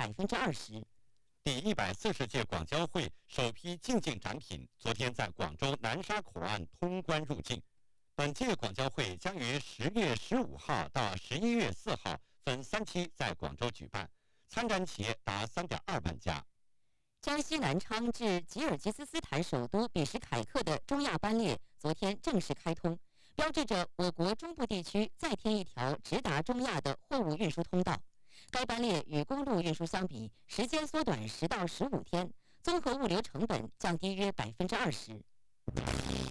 20%。 第140届广交会首批进境展品昨天在广州南沙口岸通关入境。本届广交会将于10月15号到11月4号分3期在广州举办，参展企业达3.2万家。 江西南昌至吉尔吉斯斯坦首都比什凯克的中亚班列昨天正式开通，标志着我国中部地区再添一条直达中亚的货物运输通道。该班列与公路运输相比，时间缩短10到15天，综合物流成本降低约20%。